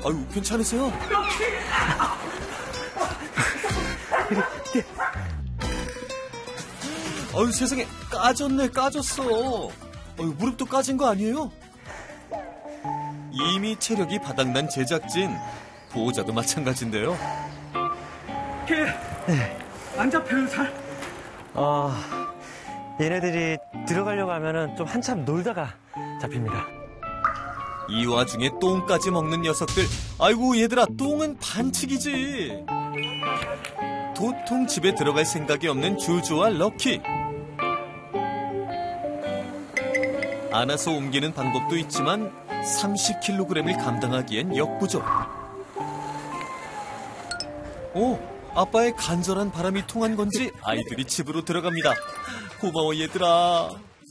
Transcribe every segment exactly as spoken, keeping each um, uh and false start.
아유, 괜찮으세요? 아유, 세상에, 까졌네, 까졌어. 아유, 무릎도 까진 거 아니에요? 이미 체력이 바닥난 제작진, 보호자도 마찬가지인데요. 네. 안 잡혀요, 잘? 어, 얘네들이 들어가려고 하면은 좀 한참 놀다가 잡힙니다. 이 와중에 똥까지 먹는 녀석들. 아이고, 얘들아, 똥은 반칙이지. 도통 집에 들어갈 생각이 없는 주주와 럭키. 안아서 옮기는 방법도 있지만 삼십 킬로그램을 감당하기엔 역부족. 오, 아빠의 간절한 바람이 통한 건지 아이들이 집으로 들어갑니다. 고마워, 얘들아.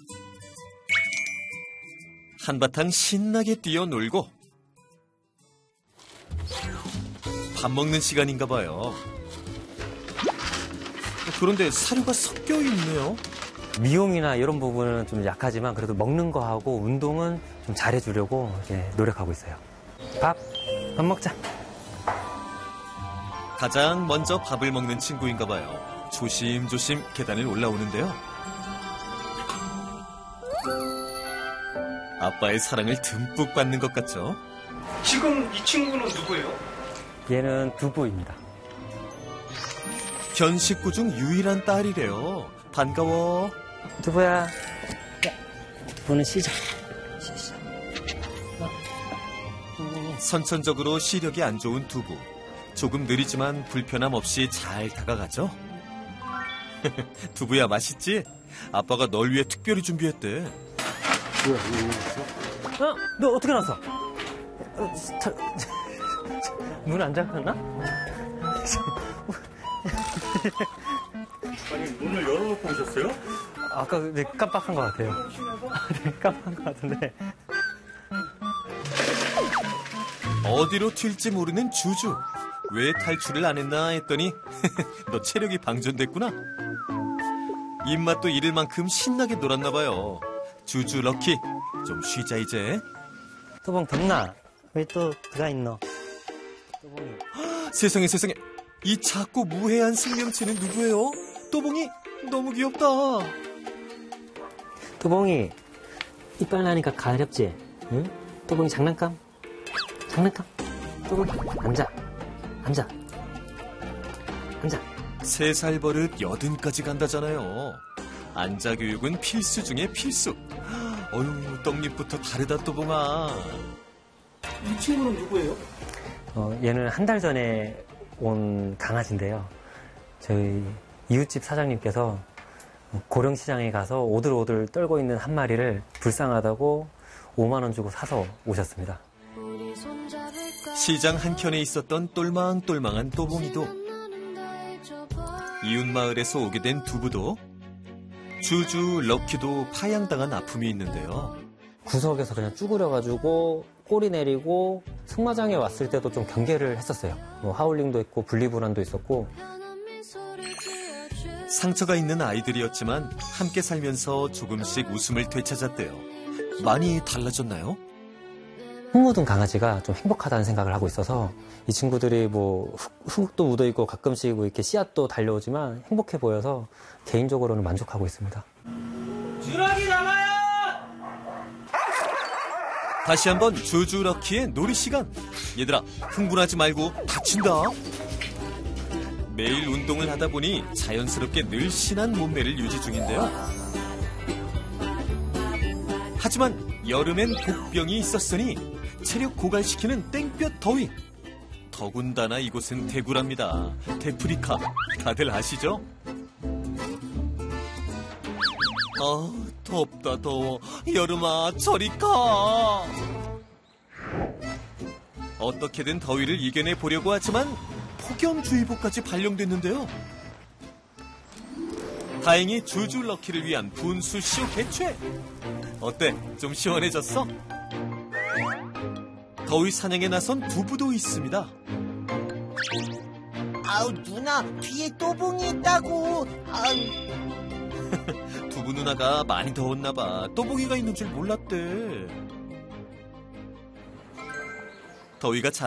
한바탕 신나게 뛰어놀고 밥 먹는 시간인가 봐요. 그런데 사료가 섞여 있네요. 미용이나 이런 부분은 좀 약하지만 그래도 먹는 거하고 운동은 좀 잘해주려고 이렇게 노력하고 있어요. 밥, 밥 먹자. 가장 먼저 밥을 먹는 친구인가 봐요. 조심조심 계단을 올라오는데요. 아빠의 사랑을 듬뿍 받는 것 같죠? 지금 이 친구는 누구예요? 얘는 두부입니다. 견 식구 중 유일한 딸이래요. 반가워. 두부야. 두부는 시작. 선천적으로 시력이 안 좋은 두부. 조금 느리지만 불편함 없이 잘 다가가죠? 두부야, 맛있지? 아빠가 널 위해 특별히 준비했대. 뭐야, 왜 있어? 어? 너 어떻게 나왔어? 어, 저, 문 안 잠갔나? 아니, 문을 열어놓고 오셨어요? 아까 네, 깜빡한 것 같아요. 네, 깜빡한 것 같은데. 어디로 튈지 모르는 주주. 왜 탈출을 안 했나 했더니 너 체력이 방전됐구나. 입맛도 잃을 만큼 신나게 놀았나 봐요. 주주 럭키, 좀 쉬자 이제. 또봉 됐나? 왜 또 들어가 있노? 또봉이. 세상에 세상에, 이 작고 무해한 생명체는 누구예요? 또봉이 너무 귀엽다. 또봉이 이빨 나니까 가렵지? 응? 또봉이 장난감? 장난감? 또봉이 앉아. 앉아. 앉아. 세 살 버릇 여든까지 간다잖아요. 앉아 교육은 필수 중에 필수. 어휴, 떡잎부터 다르다 또봉아. 이 친구는 누구예요? 어, 얘는 한 달 전에 온 강아지인데요. 저희 이웃집 사장님께서 고령시장에 가서 오들오들 떨고 있는 한 마리를 불쌍하다고 오만 원 주고 사서 오셨습니다. 시장 한켠에 있었던 똘망똘망한 또봉이도, 이웃마을에서 오게 된 두부도, 주주 럭키도 파양당한 아픔이 있는데요. 구석에서 그냥 쭈그려가지고 꼬리 내리고 승마장에 왔을 때도 좀 경계를 했었어요. 뭐 하울링도 있고 분리불안도 있었고. 상처가 있는 아이들이었지만 함께 살면서 조금씩 웃음을 되찾았대요. 많이 달라졌나요? 흙 묻은 강아지가 좀 행복하다는 생각을 하고 있어서 이 친구들이 뭐 흙, 흙도 묻어있고 가끔씩 뭐 이렇게 씨앗도 달려오지만 행복해 보여서 개인적으로는 만족하고 있습니다. 주라기 나가요! 다시 한번 주주 럭키의 놀이 시간. 얘들아, 흥분하지 말고 다친다. 매일 운동을 하다 보니 자연스럽게 늘씬한 몸매를 유지 중인데요. 하지만 여름엔 복병이 있었으니 체력 고갈시키는 땡볕 더위. 더군다나 이곳은 대구랍니다. 데프리카. 다들 아시죠? 아, 덥다 더워. 여름아, 저리 가. 어떻게든 더위를 이겨내 보려고 하지만 폭염주의보까지 발령됐는데요. 다행히 주주 럭키를 위한 분수쇼 개최. 어때? 좀 시원해졌어? 더위 사냥에 나선 두부도 있습니다. 아우, 누나, 뒤에 또봉이 있다고. 아우. 두부 누나가 많이 더웠나 봐. 또봉이가 있는 줄 몰랐대. 더위가 자